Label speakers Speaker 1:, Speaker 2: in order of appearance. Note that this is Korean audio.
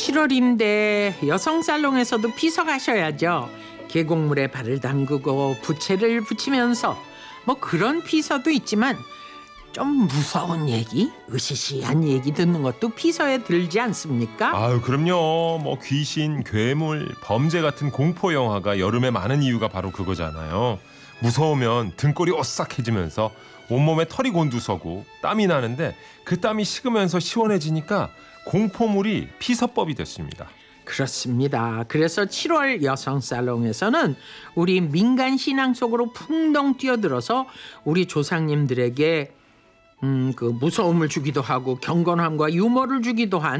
Speaker 1: 7월인데 여성 살롱에서도 피서 가셔야죠. 계곡물에 발을 담그고 부채를 붙이면서 뭐 그런 피서도 있지만 좀 무서운 얘기, 으시시한 얘기 듣는 것도 피서에 들지 않습니까?
Speaker 2: 아유, 그럼요. 뭐 귀신, 괴물, 범죄 같은 공포 영화가 여름에 많은 이유가 바로 그거잖아요. 무서우면 등골이 오싹해지면서 온몸에 털이 곤두서고 땀이 나는데 그 땀이 식으면서 시원해지니까 공포물이 피서법이 됐습니다.
Speaker 1: 그렇습니다. 그래서 7월 여성 살롱에서는 우리 민간 신앙 속으로 풍덩 뛰어들어서 우리 조상님들에게 그 무서움을 주기도 하고 경건함과 유머를 주기도 한